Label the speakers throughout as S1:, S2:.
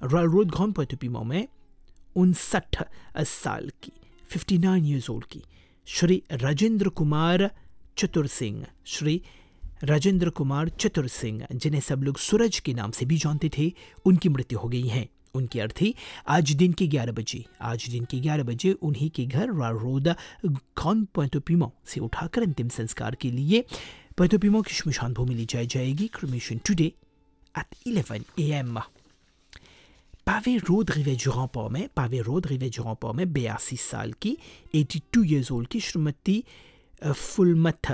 S1: Royal road grand पोएटो में 59 साल की 59 ईयर्स ओल्ड की श्री राजेंद्र कुमार चतुर सिंह, श्री राजेंद्र कुमार चतुर सिंह, जिन्हें सब लोग सूरज के नाम से भी जानते थे, उनकी मृत्यु हो गई है। उनकी अर्थी आज दिन के 11 बजे उन्हीं के घर रॉयल रोड ग्रांड पोएटो से उठाकर अंतिम संस्कार के लिए पोएटो की श्मशान भूमि ले जाई जाएगी। Cremation today at 11 AM। पावे रोड रिवे-du-Remport में 82 साल की 82 ईयर्स ओल्ड की श्रीमती फुलमत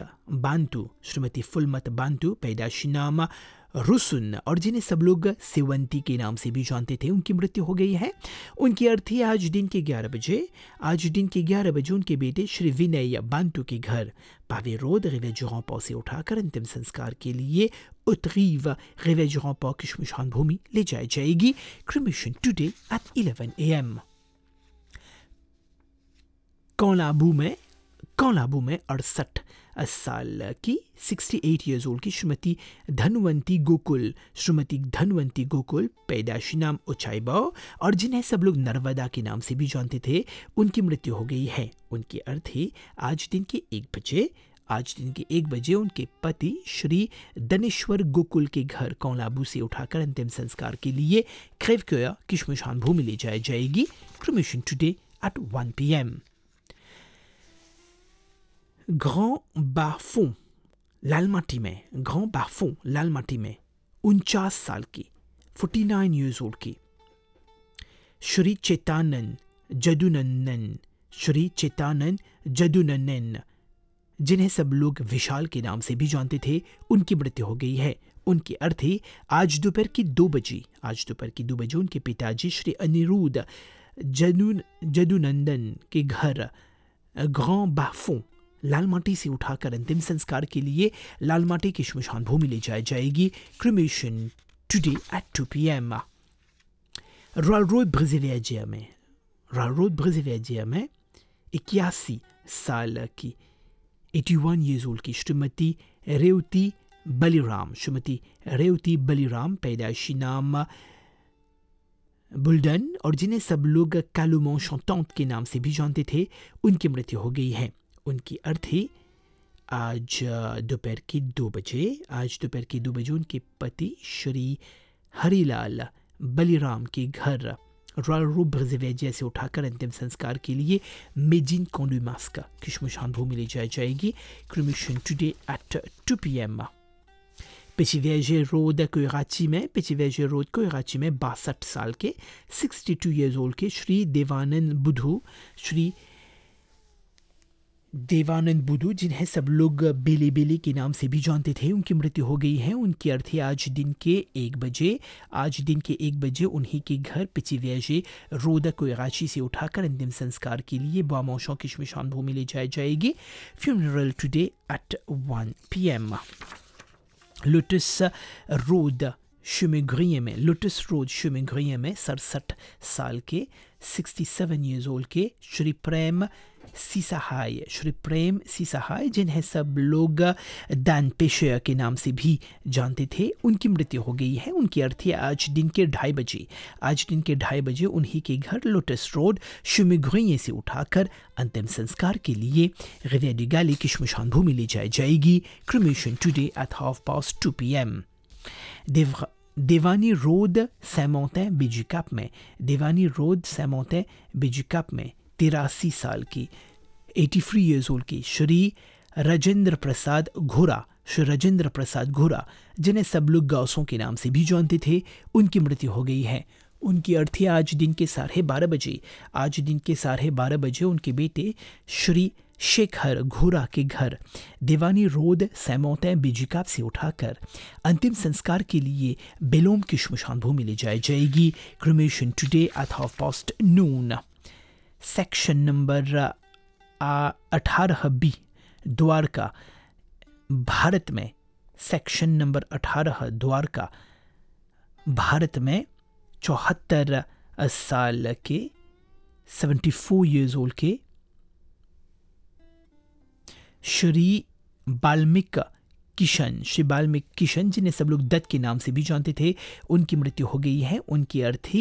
S1: बांटू, पैदाशी नाम रुसुन, और जिन्हें सब लोग सेवंती के नाम से भी जानते थे, उनकी मृत्यु हो गई है। उनकी अर्थी आज दिन के 11 बजे उनके बेटे श्री विनय बांटू के घर पावे रोड रिवे-du-Remport से उठाकर अंतिम संस्कार के लिए उत्तरीव रिवे-du-Remport की श्मशान भूमि ले जाई जाएगी। Cremation today at 11 AM। कौलाबू में 68 साल की 68 ईयर्स ओल्ड की श्रीमती धनवंती गोकुल, पैदाशी नाम उचाईबाओ, और जिन्हें सब लोग नर्मदा के नाम से भी जानते थे, उनकी मृत्यु हो गई है। उनकी अर्थी आज दिन के 1 बजे उनके पति श्री दनेश्वर गोकुल के घर कौलाबू से उठाकर अंतिम संस्कार के लिए क्रेवकोया की श्मशान भूमि ले जाई जाएगी। Cremation today at 1 PM। Grand बाफों Lalmati में 49 साल की 49 ईयर्स ओल्ड की श्री चेतानंद जदुनंदन, जिन्हें सब लोग विशाल के नाम से भी जानते थे, उनकी मृत्यु हो गई है। उनकी अर्थी आज दोपहर की 2 बजे उनके पिताजी श्री अनिरुद्ध जदुनंदन के घर ग्रांड बाफों लालमाटी से उठाकर अंतिम संस्कार के लिए लालमाटी की श्मशान भूमि ले जाई जाएगी। Cremation today at 2 PM। Royal road ब्रेजिविया में 81 साल की 81 ईयर्स ओल्ड की श्रीमती रेवती बलिराम, पैदाशी नाम बुल्डन, और जिन्हें सब लोग कालुमों शॉन्टेंट के नाम से भी जानते थे, उनकी मृत्यु हो गई है। उनकी अर्थी आज दोपहर की 2 बजे उनके पति श्री हरिलाल बलिराम के घर रॉयल रोड ब्रेजिविया से उठाकर अंतिम संस्कार के लिए मेजिन कोंडुमास्का की श्मशान भूमि ले जाई जाएगी। Cremation today at 2 PM। पेचिवेजे road कोयराची में 62 साल के 62 ईयर्स ओल्ड के श्री देवानंद बुद्धू, जिन्हें सब लोग बेली के नाम से भी जानते थे, उनकी मृत्यु हो गई है। उनकी अर्थी आज दिन के 1 बजे उन्हीं के घर पिचिवेजे रोड कोयराची से उठाकर अंतिम संस्कार के लिए बामोशों की श्मशान भूमि ले जाई जाएगी। Funeral today at 1 PM। Lotus road शुमेग्रिये में 67 साल के 67 ईयर्स ओल्ड के श्री प्रेम सिसहाय, जिन्हें सब लोग दान पेशे के नाम से भी जानते थे, उनकी मृत्यु हो गई है। उनकी अर्थी आज दिन के 2:30 बजे उन्हीं के घर लोटस रोड शुमेग्रिये से उठाकर अंतिम संस्कार के लिए रिविère-du-Galles की श्मशान भूमि ले जाई जाएगी। Cremation today at 2:30 PM। देवानी रोड सैमोंटें बेजुकाप में 83 साल की 83 ईयर्स ओल्ड की श्री राजेंद्र प्रसाद घोरा, जिन्हें सब लोग गौसों के नाम से भी जानते थे, उनकी मृत्यु हो गई है। उनकी अर्थी आज दिन के 12:30 बजे उनके बेटे श्री शेखर घोरा के घर देवानी रोड सैमोंटें बेजुकाप से उठाकर अंतिम संस्कार के लिए बेलोम की श्मशान भूमि ले जाई जाएगी। Cremation today at 12:30 PM। Section number 18B Dwarka Bharat में 74 साल के 74 ईयर्स ओल्ड के श्री बाल्मीक किशन, जिन्हें सब लोग दत्त के नाम से भी जानते थे, उनकी मृत्यु हो गई है। उनकी अर्थी